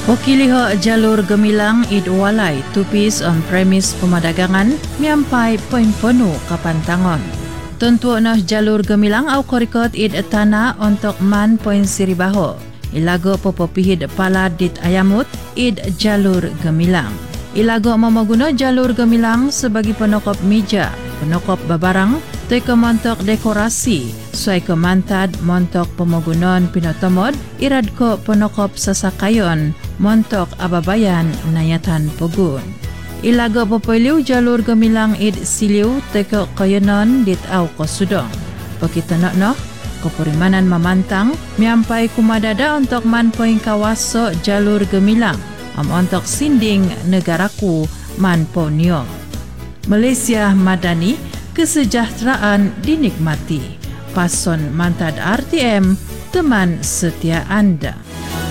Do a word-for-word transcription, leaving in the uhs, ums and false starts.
Wakiliho jalur gemilang id walai tupis on premis pemadagangan miampai poin penuh kapantangon. Tentu noh jalur gemilang au korikot id tanah untuk man poin siribaho. Ilago popopihid pala dit ayamut id jalur gemilang. Ilago memaguna jalur gemilang sebagai penokop meja, penokop babarang, teka montok dekorasi, suai ke mantad montok pemagunon pinotomod, irad ko penokop sasakayon, montok ababayan nayatan pogun. Ilago popoiliw jalur gemilang id siliw teka kayonon dit au kosudong. Pakita no kepurimanan mamantang, miampai kumadada untuk manpoing kawaso jalur gemilang, am untuk sinding negaraku manponyo. Malaysia Madani, kesejahteraan dinikmati. Pason mantad R T M, teman setia anda.